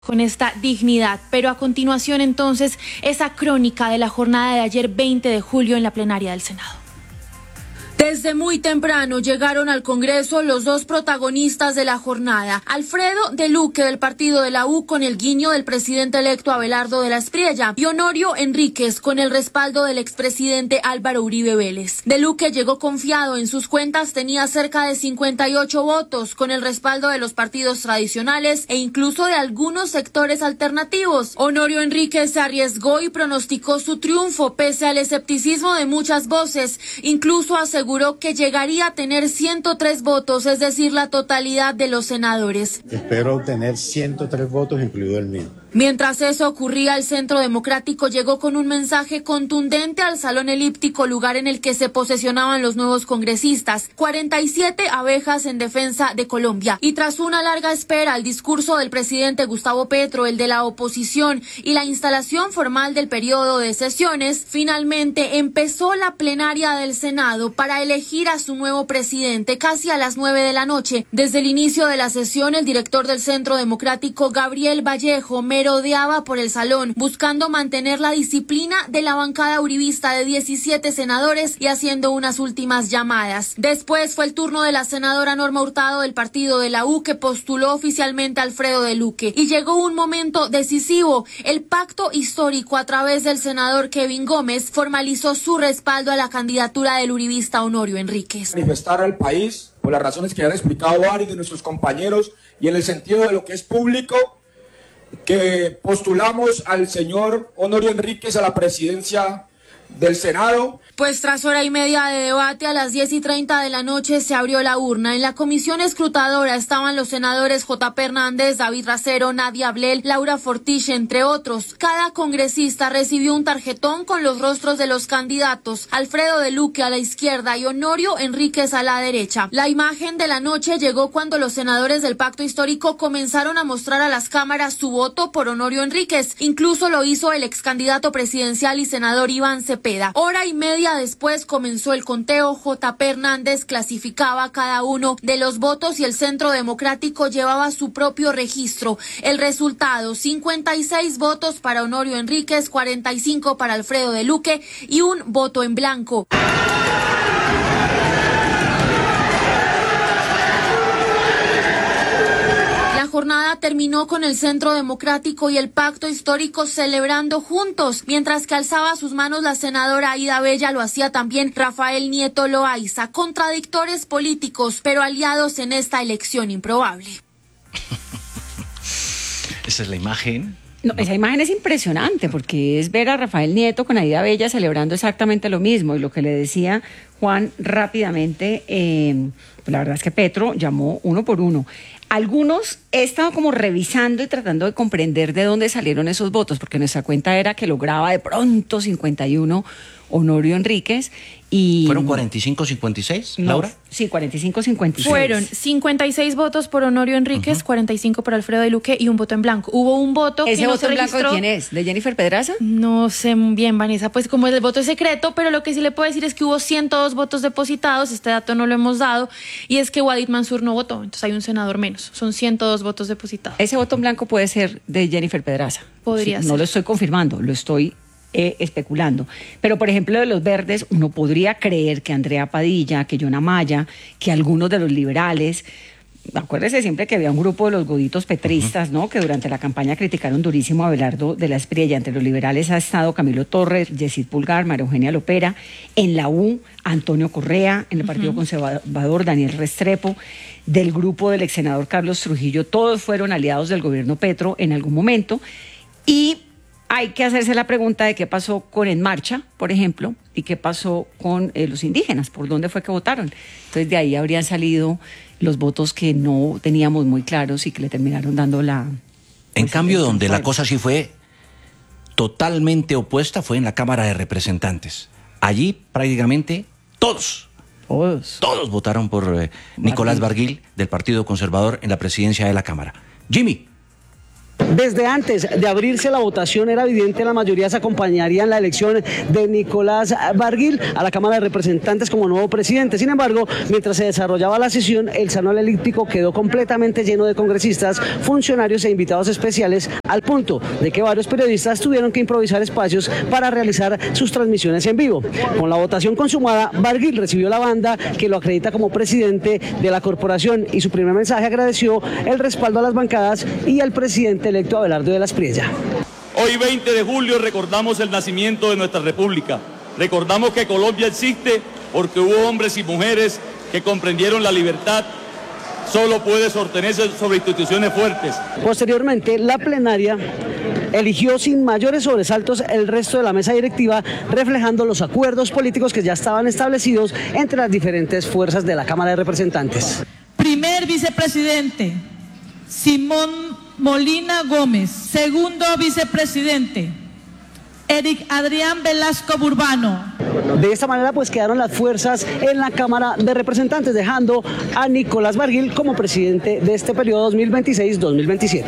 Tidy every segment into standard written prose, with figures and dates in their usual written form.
con esta dignidad. Pero a continuación entonces esa crónica de la jornada de ayer 20 de julio en la plenaria del Senado. Desde muy temprano llegaron al Congreso los dos protagonistas de la jornada. Alfredo de Luque del partido de la U con el guiño del presidente electo Abelardo de la Espriella y Honorio Enríquez con el respaldo del expresidente Álvaro Uribe Vélez. De Luque llegó confiado, en sus cuentas tenía cerca de 58 votos con el respaldo de los partidos tradicionales e incluso de algunos sectores alternativos. Honorio Enríquez se arriesgó y pronosticó su triunfo pese al escepticismo de muchas voces, incluso aseguró que llegaría a tener 103 votos, es decir, la totalidad de los senadores. Espero obtener 103 votos, incluido el mío. Mientras eso ocurría, el Centro Democrático llegó con un mensaje contundente al Salón Elíptico, lugar en el que se posesionaban los nuevos congresistas. 47 abejas en defensa de Colombia. Y tras una larga espera, el discurso del presidente Gustavo Petro, el de la oposición y la instalación formal del periodo de sesiones, finalmente empezó la plenaria del Senado para elegir a su nuevo presidente casi a las 9 de la noche. Desde el inicio de la sesión, el director del Centro Democrático, Gabriel Vallejo, merodeaba por el salón, buscando mantener la disciplina de la bancada uribista de 17 senadores y haciendo unas últimas llamadas. Después fue el turno de la senadora Norma Hurtado del partido de la U, que postuló oficialmente a Alfredo de Luque. Y llegó un momento decisivo. El pacto histórico a través del senador Kevin Gómez formalizó su respaldo a la candidatura del uribista Honorio Enríquez. Manifestar al país, por las razones que han explicado varios de nuestros compañeros y en el sentido de lo que es público, que postulamos al señor Honorio Enríquez a la presidencia del Senado. Pues tras hora y media de debate, a las 10:30 de la noche se abrió la urna. En la comisión escrutadora estaban los senadores J.P. Hernández, David Racero, Nadia Ablel, Laura Fortich, entre otros. Cada congresista recibió un tarjetón con los rostros de los candidatos: Alfredo de Luque a la izquierda y Honorio Enríquez a la derecha. La imagen de la noche llegó cuando los senadores del Pacto Histórico comenzaron a mostrar a las cámaras su voto por Honorio Enríquez. Incluso lo hizo el ex candidato presidencial y senador Iván Cepeda. Hora y media después comenzó el conteo. J.P. Hernández clasificaba cada uno de los votos y el Centro Democrático llevaba su propio registro. El resultado: 56 votos para Honorio Enríquez, 45 para Alfredo de Luque y un voto en blanco. La jornada terminó con el Centro Democrático y el Pacto Histórico celebrando juntos. Mientras que alzaba sus manos la senadora Aida Bella, lo hacía también Rafael Nieto Loaiza. Contradictores políticos, pero aliados en esta elección improbable. Esa es la imagen. No, esa imagen es impresionante porque es ver a Rafael Nieto con Aida Bella celebrando exactamente lo mismo. Y lo que le decía Juan rápidamente, pues la verdad es que Petro llamó uno por uno. Algunos he estado como revisando y tratando de comprender de dónde salieron esos votos, porque nuestra cuenta era que lograba de pronto 51 Honorio Enríquez y... ¿Fueron 45-56, Laura? No, sí, 45-56. Fueron 56 votos por Honorio Enríquez, 45 por Alfredo de Luque y un voto en blanco. Hubo un voto que ¿Ese no voto se en blanco registró. de quién es? ¿De Jennifer Pedraza? No sé bien, Vanessa, pues como el voto es secreto, pero lo que sí le puedo decir es que hubo 102 votos depositados. Este dato no lo hemos dado, y es que Wadid Mansur no votó, entonces hay un senador menos. Son 102 votos depositados. Ese voto en blanco puede ser de Jennifer Pedraza. Podría Sí, ser. No lo estoy confirmando, lo estoy especulando. Pero, por ejemplo, de los verdes, uno podría creer que Andrea Padilla, que John Amaya, que algunos de los liberales... Acuérdese siempre que había un grupo de los goditos petristas, ¿no?, que durante la campaña criticaron durísimo a Abelardo de la Espriella. Entre los liberales ha estado Camilo Torres, Yesid Pulgar, María Eugenia Lopera. En la U, Antonio Correa. En el Partido Conservador, Daniel Restrepo. Del grupo del ex senador Carlos Trujillo. Todos fueron aliados del gobierno Petro en algún momento. Y hay que hacerse la pregunta de qué pasó con En Marcha, por ejemplo, y qué pasó con los indígenas, por dónde fue que votaron. Entonces de ahí habrían salido los votos que no teníamos muy claros y que le terminaron dando la... En cambio, donde la cosa sí fue totalmente opuesta fue en la Cámara de Representantes. Allí prácticamente todos votaron por Nicolás Barguil del Partido Conservador en la presidencia de la Cámara. Jimmy. Desde antes de abrirse la votación era evidente la mayoría se acompañaría en la elección de Nicolás Barguil a la Cámara de Representantes como nuevo presidente. Sin embargo, mientras se desarrollaba la sesión, el salón elíptico quedó completamente lleno de congresistas, funcionarios e invitados especiales, al punto de que varios periodistas tuvieron que improvisar espacios para realizar sus transmisiones en vivo. Con la votación consumada, Barguil recibió la banda que lo acredita como presidente de la corporación y su primer mensaje agradeció el respaldo a las bancadas y al presidente electo Abelardo de la Espriella. Hoy 20 de julio recordamos el nacimiento de nuestra república. Recordamos que Colombia existe porque hubo hombres y mujeres que comprendieron la libertad. Solo puede sostenerse sobre instituciones fuertes. Posteriormente, la plenaria eligió sin mayores sobresaltos el resto de la mesa directiva, reflejando los acuerdos políticos que ya estaban establecidos entre las diferentes fuerzas de la Cámara de Representantes. Primer vicepresidente, Simón Molina Gómez. Segundo vicepresidente, Eric Adrián Velasco Burbano. De esta manera pues quedaron las fuerzas en la Cámara de Representantes, dejando a Nicolás Barguil como presidente de este periodo 2026-2027.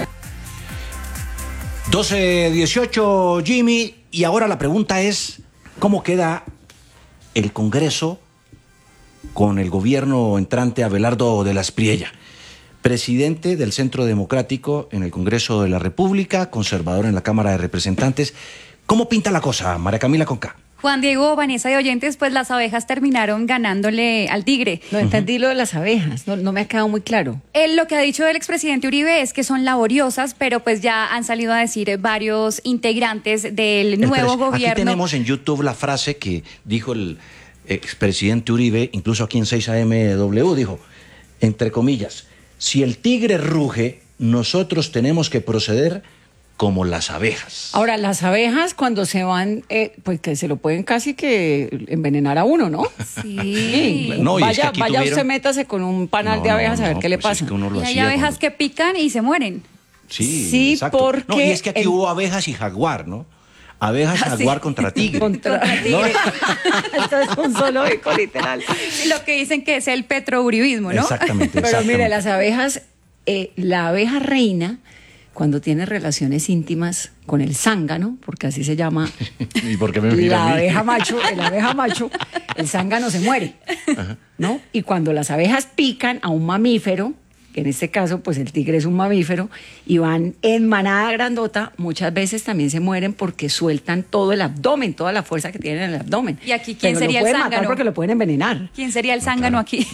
12:18, Jimmy, y ahora la pregunta es, ¿cómo queda el Congreso con el gobierno entrante Abelardo de la Espriella? Presidente del Centro Democrático en el Congreso de la República, conservador en la Cámara de Representantes. ¿Cómo pinta la cosa, María Camila Conca? Juan Diego, Vanessa y oyentes, pues las abejas terminaron ganándole al tigre. No entendí lo de las abejas, no me ha quedado muy claro. Lo que ha dicho el expresidente Uribe es que son laboriosas, pero pues ya han salido a decir varios integrantes del nuevo gobierno. Aquí tenemos en YouTube la frase que dijo el expresidente Uribe, incluso aquí en 6AMW, dijo, entre comillas, si el tigre ruge, nosotros tenemos que proceder como las abejas. Ahora, las abejas cuando se van, pues que se lo pueden casi que envenenar a uno, ¿no? Sí. No, vaya, usted métase con un panal de abejas a ver qué le pasa. Es que uno lo y hay abejas que pican y se mueren. Sí, exacto. Porque... No, y es que aquí hubo abejas y jaguar, ¿no? Abejas jaguar contra tigre. Contra tigre. Esto es un zoológico, literal. Lo que dicen que es el petrouribismo, ¿no? Exactamente. Pero mire, las abejas, la abeja reina, cuando tiene relaciones íntimas con el zángano, porque así se llama, ¿y por qué me mira la a mí? abeja macho, el zángano se muere, ¿no? Y cuando las abejas pican a un mamífero, que en este caso, pues el tigre es un mamífero, y van en manada grandota, muchas veces también se mueren porque sueltan todo el abdomen, toda la fuerza que tienen en el abdomen. ¿Y aquí quién pero sería lo el pueden zángano? matar porque lo pueden envenenar. ¿Quién sería el zángano aquí?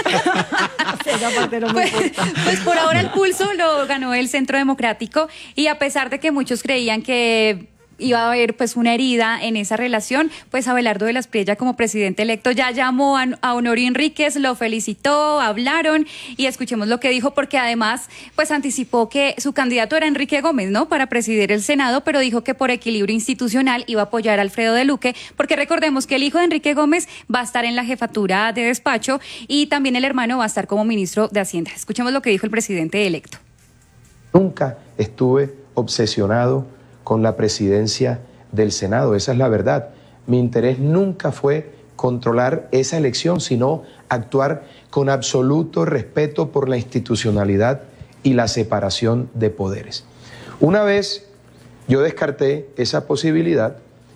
Esa parte no me gusta. Pues por ahora el pulso lo ganó el Centro Democrático, y a pesar de que muchos creían que iba a haber pues una herida en esa relación, pues Abelardo de la Espriella como presidente electo ya llamó a Honorio Enríquez, lo felicitó, hablaron y escuchemos lo que dijo, porque además pues anticipó que su candidato era Enrique Gómez, ¿no?, para presidir el Senado, pero dijo que por equilibrio institucional iba a apoyar a Alfredo de Luque, porque recordemos que el hijo de Enrique Gómez va a estar en la jefatura de despacho y también el hermano va a estar como ministro de Hacienda. Escuchemos lo que dijo el presidente electo. Nunca estuve obsesionado con la presidencia del Senado, esa es la verdad. Mi interés nunca fue controlar esa elección, sino actuar con absoluto respeto por la institucionalidad y la separación de poderes. Una vez yo descarté esa posibilidad,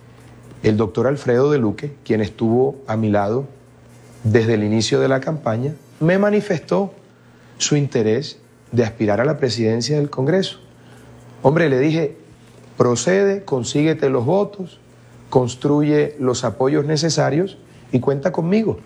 el doctor Alfredo de Luque, quien estuvo a mi lado desde el inicio de la campaña, me manifestó su interés de aspirar a la presidencia del Congreso. Hombre, le dije, procede, consíguete los votos, construye los apoyos necesarios y cuenta conmigo.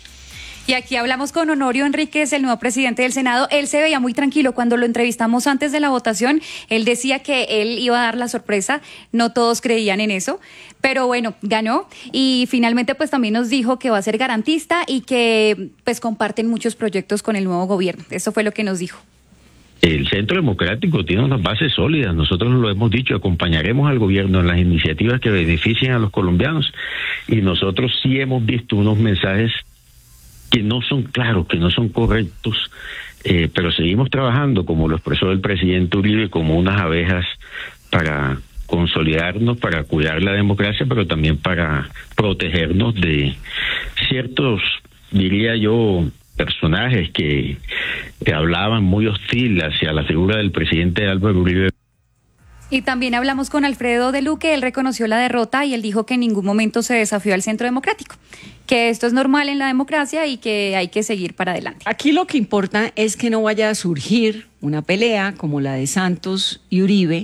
Y aquí hablamos con Honorio Enríquez, el nuevo presidente del Senado. Él se veía muy tranquilo. Cuando lo entrevistamos antes de la votación, él decía que él iba a dar la sorpresa. No todos creían en eso, pero bueno, ganó. Y finalmente pues también nos dijo que va a ser garantista y que pues comparten muchos proyectos con el nuevo gobierno. Eso fue lo que nos dijo. El Centro Democrático tiene unas bases sólidas, nosotros lo hemos dicho, acompañaremos al gobierno en las iniciativas que beneficien a los colombianos, y nosotros sí hemos visto unos mensajes que no son claros, que no son correctos, pero seguimos trabajando, como lo expresó el presidente Uribe, como unas abejas para consolidarnos, para cuidar la democracia, pero también para protegernos de ciertos, diría yo, personajes que hablaban muy hostil hacia la figura del presidente Álvaro Uribe. Y también hablamos con Alfredo de Luque, él reconoció la derrota y él dijo que en ningún momento se desafió al Centro Democrático, que esto es normal en la democracia y que hay que seguir para adelante. Aquí lo que importa es que no vaya a surgir una pelea como la de Santos y Uribe,